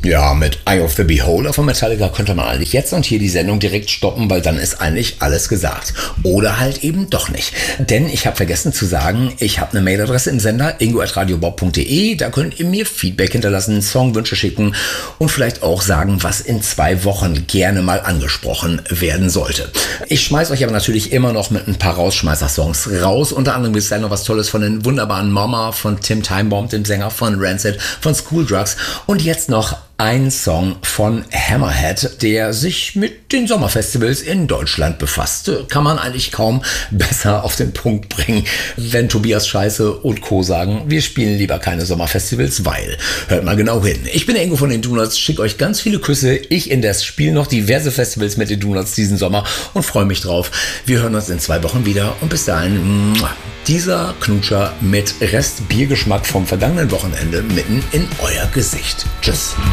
Ja, mit Eye of the Beholder von Metallica könnte man eigentlich jetzt und hier die Sendung direkt stoppen, weil dann ist eigentlich alles gesagt. Oder halt eben doch nicht. Denn ich habe vergessen zu sagen, ich habe eine Mailadresse im Sender, ingo@radiobob.de. Da könnt ihr mir Feedback hinterlassen, Songwünsche schicken und vielleicht auch sagen, was in 2 Wochen gerne mal angesprochen werden sollte. Ich schmeiß euch aber natürlich immer noch mit ein paar Rausschmeißer-Songs raus. Unter anderem ist da noch was Tolles von den wunderbaren Mama, von Tim Timebomb, dem Sänger von Rancid, von School Drugs. Und jetzt noch ein Song von Hammerhead, der sich mit den Sommerfestivals in Deutschland befasst. Kann man eigentlich kaum besser auf den Punkt bringen, wenn Tobias Scheiße und Co. sagen, wir spielen lieber keine Sommerfestivals, weil. Hört mal genau hin. Ich bin der Ingo von den Donuts, schicke euch ganz viele Küsse. Ich indes spiele noch diverse Festivals mit den Donuts diesen Sommer und freue mich drauf. Wir hören uns in 2 Wochen wieder und bis dahin, dieser Knutscher mit Rest Biergeschmack vom vergangenen Wochenende mitten in euer Gesicht. Tschüss.